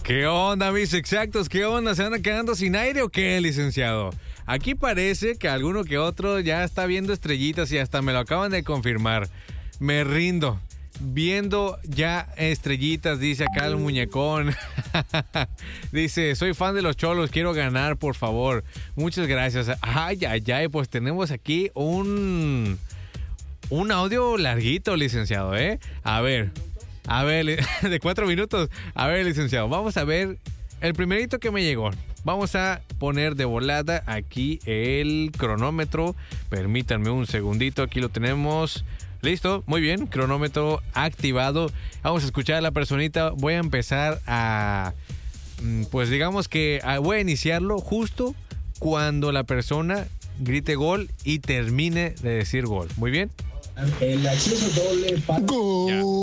¿Qué onda, mis exactos? ¿Qué onda? ¿Se andan quedando sin aire o qué, licenciado? Aquí parece que alguno que otro ya está viendo estrellitas y hasta me lo acaban de confirmar. Me rindo. Viendo ya estrellitas, dice acá el muñecón. Dice, soy fan de los Cholos, quiero ganar, por favor. Muchas gracias. Ay, pues tenemos aquí un audio larguito, licenciado, ¿eh? A ver, de 4 minutos. A ver, licenciado, vamos a ver el primerito que me llegó. Vamos a poner de volada aquí el cronómetro. Permítanme un segundito, aquí lo tenemos. Listo, muy bien, cronómetro activado. Vamos a escuchar a la personita. Voy a empezar pues digamos que voy a iniciarlo justo cuando la persona grite gol y termine de decir gol. Muy bien. El acceso doble para... Ya.